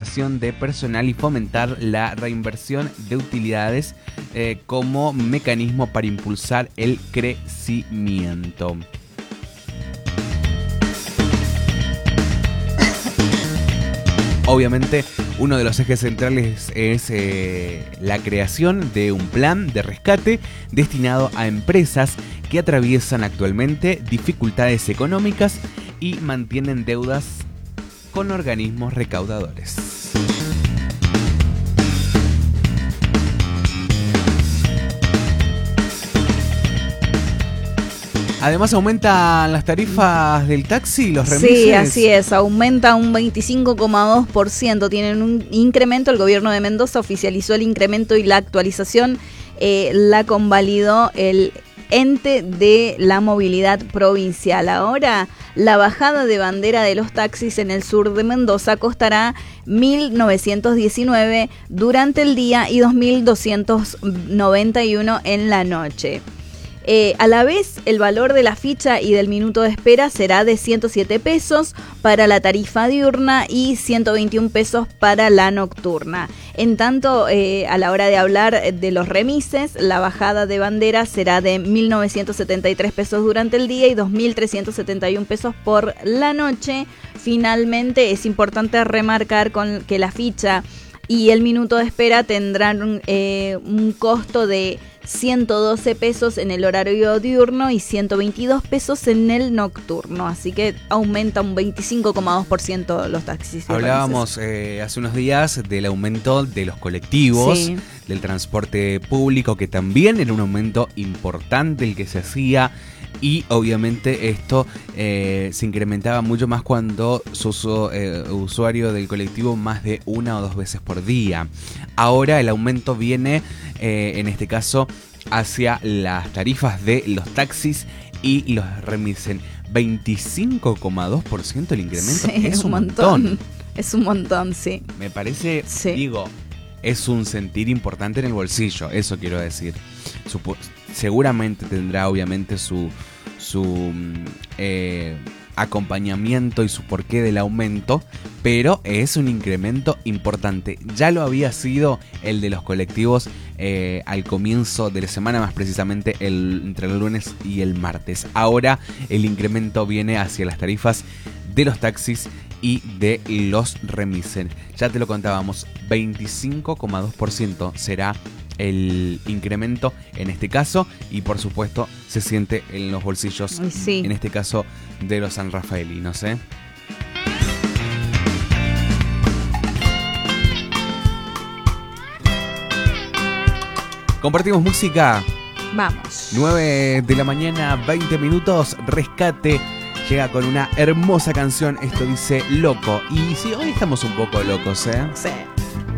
formación de personal y fomentar la reinversión de utilidades como mecanismo para impulsar el crecimiento. Obviamente, uno de los ejes centrales es la creación de un plan de rescate destinado a empresas que atraviesan actualmente dificultades económicas y mantienen deudas con organismos recaudadores. Además, aumentan las tarifas del taxi y los remises. Sí, así es, aumenta un 25,2%. Tienen un incremento. El gobierno de Mendoza oficializó el incremento y la actualización la convalidó el ente de la movilidad provincial. Ahora, la bajada de bandera de los taxis en el sur de Mendoza costará 1.919 durante el día y 2.291 en la noche. A la vez, el valor de la ficha y del minuto de espera será de 107 pesos para la tarifa diurna y 121 pesos para la nocturna. En tanto, a la hora de hablar de los remises, la bajada de bandera será de 1.973 pesos durante el día y 2.371 pesos por la noche. Finalmente, es importante remarcar que la ficha y el minuto de espera tendrán un costo de 112 pesos en el horario diurno y 122 pesos en el nocturno. Así que aumenta un 25,2% los taxis. Hablábamos hace unos días del aumento de los colectivos, sí, del transporte público, que también era un aumento importante el que se hacía. Y obviamente esto se incrementaba mucho más cuando sos usuario del colectivo más de una o dos veces por día. Ahora el aumento viene, en este caso, hacia las tarifas de los taxis y los remisen. 25,2% el incremento, sí, es un montón. Es un montón, sí. Me parece, sí, digo, es un sentir importante en el bolsillo, eso quiero decir. Seguramente tendrá obviamente su acompañamiento y su porqué del aumento, pero es un incremento importante. Ya lo había sido el de los colectivos al comienzo de la semana, más precisamente entre el lunes y el martes. Ahora el incremento viene hacia las tarifas de los taxis y de los remises. Ya te lo contábamos, 25,2% será el incremento en este caso, y por supuesto se siente en los bolsillos, sí, en este caso de los sanrafaelinos, ¿eh? Compartimos música. Vamos. 9 de la mañana, 20 minutos. Rescate llega con una hermosa canción. Esto dice Loco. Y sí, hoy estamos un poco locos, ¿eh? Sí.